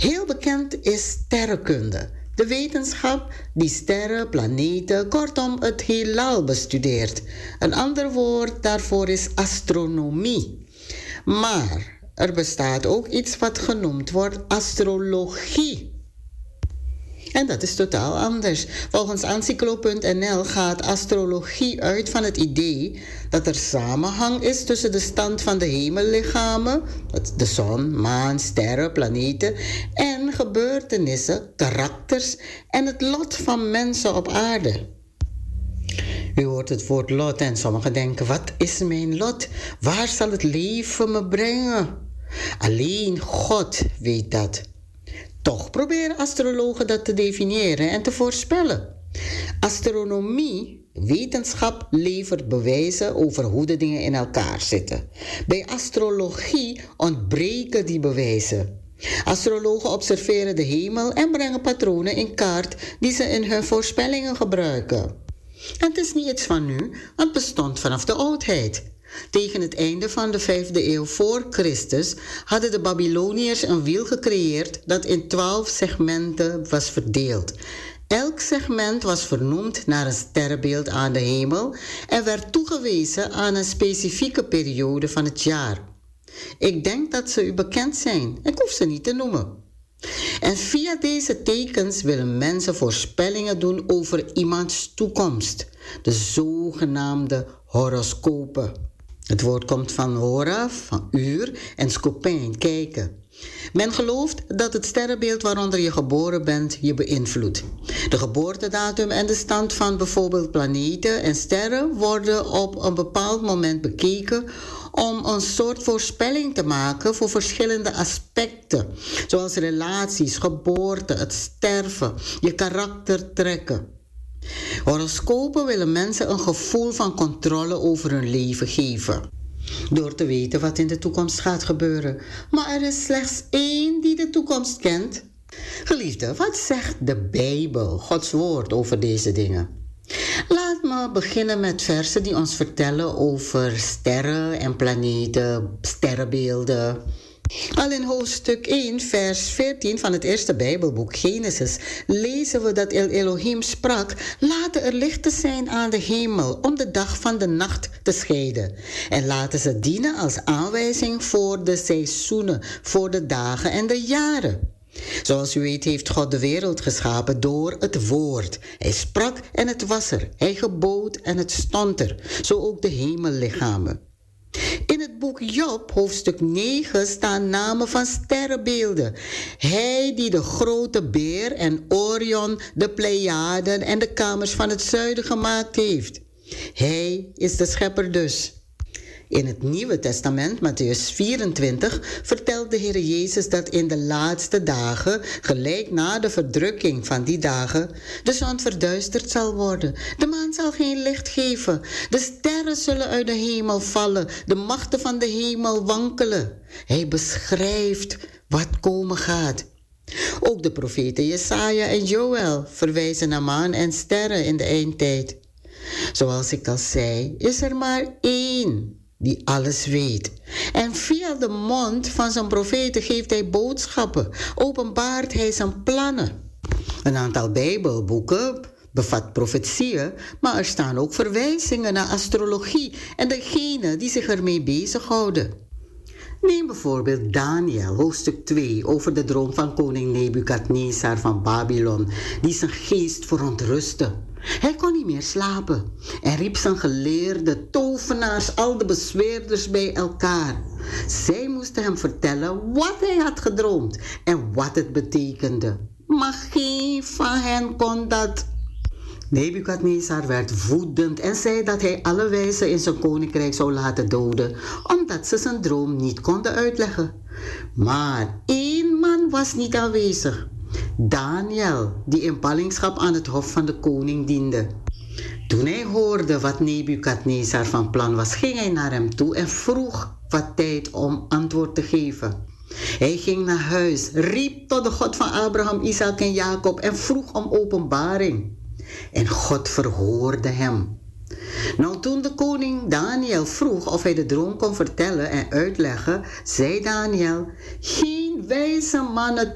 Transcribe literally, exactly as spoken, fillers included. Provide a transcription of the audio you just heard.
Heel bekend is sterrenkunde. De wetenschap die sterren, planeten, kortom het heelal bestudeert. Een ander woord daarvoor is astronomie. Maar er bestaat ook iets wat genoemd wordt astrologie. En dat is totaal anders. Volgens Encyclo punt n l gaat astrologie uit van het idee dat er samenhang is tussen de stand van de hemellichamen, de zon, maan, sterren, planeten, en gebeurtenissen, karakters en het lot van mensen op aarde. U hoort het woord lot en sommigen denken, wat is mijn lot? Waar zal het leven me brengen? Alleen God weet dat. Toch proberen astrologen dat te definiëren en te voorspellen. Astronomie, wetenschap, levert bewijzen over hoe de dingen in elkaar zitten. Bij astrologie ontbreken die bewijzen. Astrologen observeren de hemel en brengen patronen in kaart die ze in hun voorspellingen gebruiken. En het is niet iets van nu, het bestond vanaf de oudheid. Tegen het einde van de vijfde eeuw voor Christus hadden de Babyloniërs een wiel gecreëerd dat in twaalf segmenten was verdeeld. Elk segment was vernoemd naar een sterrenbeeld aan de hemel en werd toegewezen aan een specifieke periode van het jaar. Ik denk dat ze u bekend zijn, ik hoef ze niet te noemen. En via deze tekens willen mensen voorspellingen doen over iemands toekomst, de zogenaamde horoscopen. Het woord komt van hora, van uur, en skopijn, kijken. Men gelooft dat het sterrenbeeld waaronder je geboren bent je beïnvloedt. De geboortedatum en de stand van bijvoorbeeld planeten en sterren worden op een bepaald moment bekeken om een soort voorspelling te maken voor verschillende aspecten, zoals relaties, geboorte, het sterven, je karaktertrekken. Horoscopen willen mensen een gevoel van controle over hun leven geven, door te weten wat in de toekomst gaat gebeuren. Maar er is slechts één die de toekomst kent. Geliefde, wat zegt de Bijbel, Gods woord, over deze dingen? Laat me beginnen met versen die ons vertellen over sterren en planeten, sterrenbeelden. Al in hoofdstuk één, vers veertien van het eerste Bijbelboek Genesis lezen we dat El Elohim sprak: laten er lichten zijn aan de hemel om de dag van de nacht te scheiden. En laten ze dienen als aanwijzing voor de seizoenen, voor de dagen en de jaren. Zoals u weet heeft God de wereld geschapen door het woord. Hij sprak en het was er. Hij gebood en het stond er. Zo ook de hemellichamen. In het boek Job, hoofdstuk negen, staan namen van sterrenbeelden. Hij die de grote beer en Orion, de Pleiaden en de kamers van het zuiden gemaakt heeft. Hij is de schepper dus. In het Nieuwe Testament, Mattheüs vierentwintig, vertelt de Heer Jezus dat in de laatste dagen, gelijk na de verdrukking van die dagen, de zon verduisterd zal worden. De maan zal geen licht geven. De sterren zullen uit de hemel vallen. De machten van de hemel wankelen. Hij beschrijft wat komen gaat. Ook de profeten Jesaja en Joël verwijzen naar maan en sterren in de eindtijd. Zoals ik al zei, is er maar één die alles weet. En via de mond van zijn profeten geeft hij boodschappen, openbaart hij zijn plannen. Een aantal Bijbelboeken bevat profetieën, maar er staan ook verwijzingen naar astrologie en degenen die zich ermee bezighouden. Neem bijvoorbeeld Daniel, hoofdstuk twee, over de droom van koning Nebukadnezar van Babylon, die zijn geest verontrustte. Hij kon niet meer slapen en riep zijn geleerde tovenaars, al de bezweerders bij elkaar. Zij moesten hem vertellen wat hij had gedroomd en wat het betekende. Maar geen van hen kon dat. Nebukadnezar werd woedend en zei dat hij alle wijzen in zijn koninkrijk zou laten doden, omdat ze zijn droom niet konden uitleggen. Maar één man was niet aanwezig. Daniel, die in ballingschap aan het hof van de koning diende. Toen hij hoorde wat Nebukadnezar van plan was, ging hij naar hem toe en vroeg wat tijd om antwoord te geven. Hij ging naar huis, riep tot de God van Abraham, Isaac en Jacob en vroeg om openbaring. En God verhoorde hem. Nou, toen de koning Daniel vroeg of hij de droom kon vertellen en uitleggen, zei Daniel: geen wijze mannen